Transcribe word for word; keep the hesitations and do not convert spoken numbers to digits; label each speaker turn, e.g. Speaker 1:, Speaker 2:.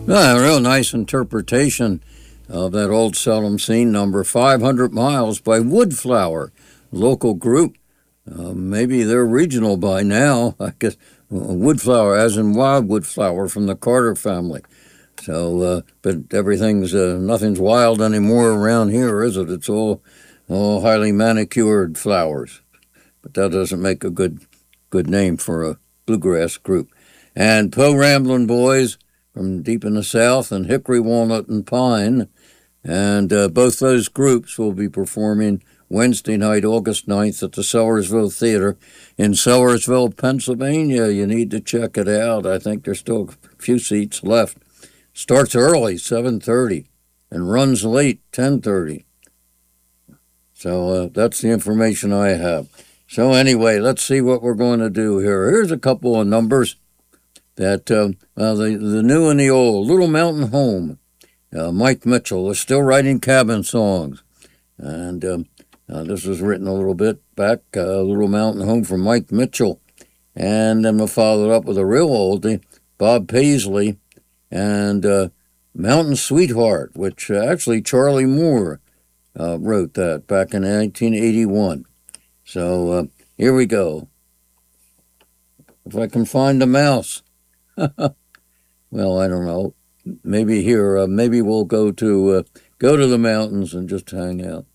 Speaker 1: Yeah, a real nice interpretation of that old Seldom Scene number, five hundred Miles by Woodflower, local group. Uh, maybe they're regional by now. I guess uh, Woodflower, as in wild woodflower from the Carter family. So, uh, but everything's, uh, nothing's wild anymore around here, is it? It's all, all highly manicured flowers. But that doesn't make a good, good name for a bluegrass group. And Po Ramblin' Boys from deep in the South, and Hickory, Walnut, and Pine. And uh, both those groups will be performing Wednesday night, August ninth, at the Sellersville Theater in Sellersville, Pennsylvania. You need to check it out. I think there's still a few seats left. Starts early, seven thirty, and runs late, ten thirty. So uh, that's the information I have. So anyway, let's see what we're going to do here. Here's a couple of numbers that uh, uh, the, the new and the old. Little Mountain Home. Uh, Mike Mitchell is still writing cabin songs. And um, uh, this was written a little bit back, uh, Little Mountain Home from Mike Mitchell. And then we'll follow it up with a real oldie, Bob Paisley, and uh, Mountain Sweetheart, which uh, actually Charlie Moore uh, wrote that back in nineteen eighty-one. So uh, here we go. If I can find the mouse. Well, I don't know. Maybe here, uh, maybe we'll go to uh, go to the mountains and just hang out.